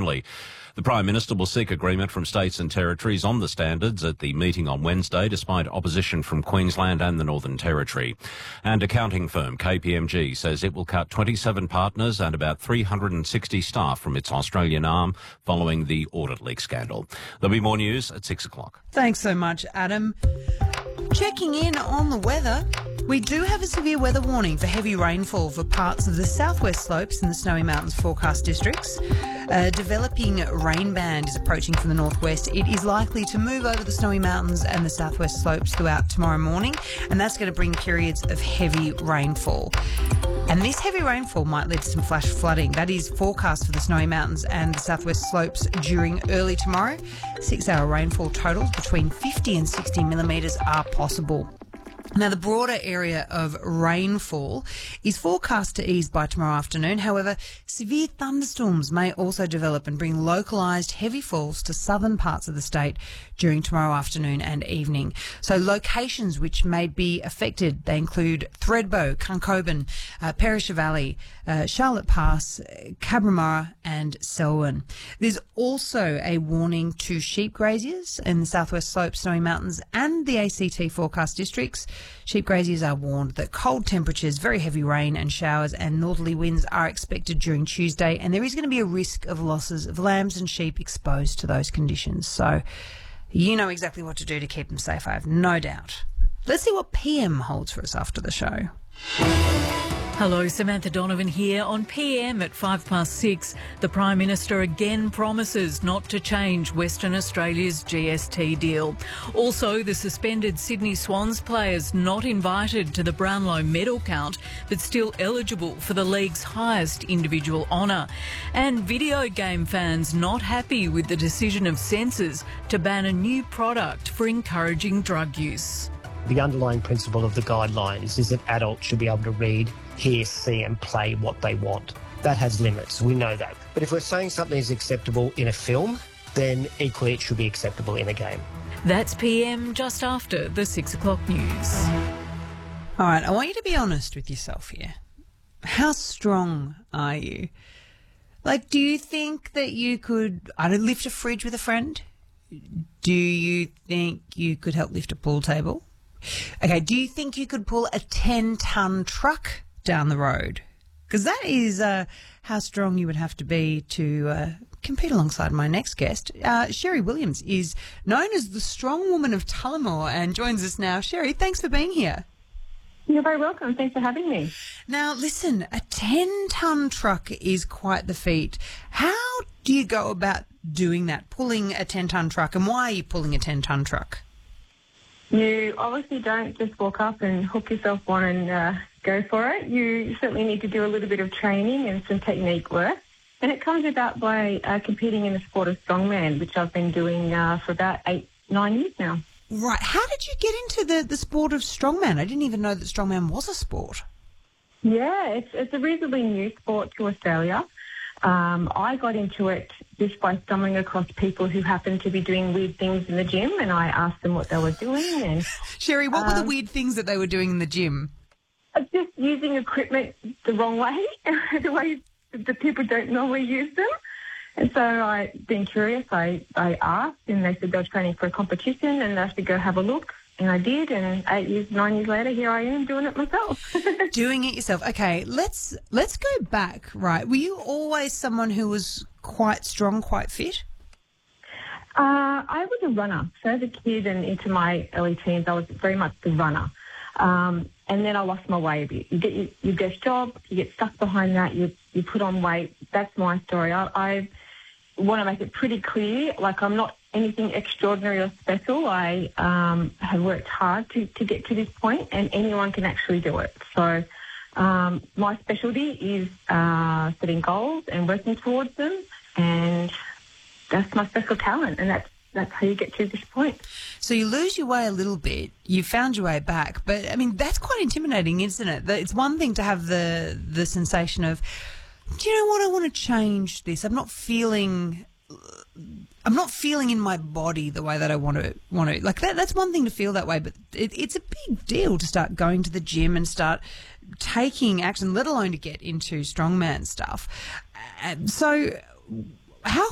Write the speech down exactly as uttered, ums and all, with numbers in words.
only. The Prime Minister will seek agreement from states and territories on the standards at the meeting on Wednesday, despite opposition from Queensland and the Northern Territory. And accounting firm K P M G says it will cut twenty-seven partners and about three hundred sixty staff from its Australian arm following the audit leak scandal. There'll be more news at six o'clock. Thanks so much, Adam. Checking in on the weather. We do have a severe weather warning for heavy rainfall for parts of the southwest slopes and the Snowy Mountains forecast districts. A developing rain band is approaching from the northwest. It is likely to move over the Snowy Mountains and the southwest slopes throughout tomorrow morning, and that's going to bring periods of heavy rainfall. And this heavy rainfall might lead to some flash flooding. That is forecast for the Snowy Mountains and the southwest slopes during early tomorrow. Six-hour rainfall totals between fifty and sixty millimetres are possible. Now, the broader area of rainfall is forecast to ease by tomorrow afternoon. However, severe thunderstorms may also develop and bring localised heavy falls to southern parts of the state during tomorrow afternoon and evening. So locations which may be affected, they include Thredbo, Concoban, uh, Perisher Valley, uh, Charlotte Pass, Cabramurra and Selwyn. There's also a warning to sheep graziers in the southwest slopes, Snowy Mountains and the A C T forecast districts. Sheep graziers are warned that cold temperatures, very heavy rain and showers and northerly winds are expected during Tuesday, and there is going to be a risk of losses of lambs and sheep exposed to those conditions. So you know exactly what to do to keep them safe, I have no doubt. Let's see what P M holds for us after the show. Hello, Samantha Donovan here. On P M at five past six, the Prime Minister again promises not to change Western Australia's G S T deal. Also, the suspended Sydney Swans players not invited to the Brownlow medal count, but still eligible for the league's highest individual honour. And video game fans not happy with the decision of censors to ban a new product for encouraging drug use. The underlying principle of the guidelines is that adults should be able to read, hear, see and play what they want. That has limits, we know that. But if we're saying something is acceptable in a film, then equally it should be acceptable in a game. That's P M just after the six o'clock news. All right, I want you to be honest with yourself here. How strong are you? Like, do you think that you could, I don't know, lift a fridge with a friend? Do you think you could help lift a pool table? Okay, do you think you could pull a ten-tonne truck down the road? Because that is uh, how strong you would have to be to uh, compete alongside my next guest. Uh, Sherry Williams is known as the strong woman of Tullamore and joins us now. Sherry, thanks for being here. You're very welcome. Thanks for having me. Now, listen, a ten-tonne truck is quite the feat. How do you go about doing that, pulling a ten-tonne truck, and why are you pulling a ten-tonne truck? You obviously don't just walk up and hook yourself on and uh, go for it. You certainly need to do a little bit of training and some technique work. And it comes about by uh, competing in the sport of strongman, which I've been doing uh, for about eight, nine years now. Right. How did you get into the, the sport of strongman? I didn't even know that strongman was a sport. Yeah, it's, it's a reasonably new sport to Australia. Um, I got into it just by stumbling across people who happened to be doing weird things in the gym, and I asked them what they were doing. And Sherry, what um, were the weird things that they were doing in the gym? Just using equipment the wrong way, the way the people don't normally use them. And so I, being curious, I, I asked, and they said they were training for a competition and I should go have a look. And I did, and eight years, nine years later, here I am doing it myself. Doing it yourself. Okay, let's let's go back, right? Were you always someone who was quite strong, quite fit? Uh, I was a runner. So as a kid and into my early teens, I was very much the runner. Um, and then I lost my way a bit. You get your, your desk job, you get stuck behind that, you you put on weight. That's my story. I, I want to make it pretty clear, like I'm not anything extraordinary or special. I um, have worked hard to, to get to this point, and anyone can actually do it. So um, my specialty is uh, setting goals and working towards them, and that's my special talent, and that's that's how you get to this point. So you lose your way a little bit, you found your way back, but I mean that's quite intimidating, isn't it? That it's one thing to have the the sensation of, do you know what, I want to change this. I'm not feeling I'm not feeling in my body the way that I want to want to. Like that that's one thing to feel that way, but it, it's a big deal to start going to the gym and start taking action, let alone to get into strongman stuff. Uh, so how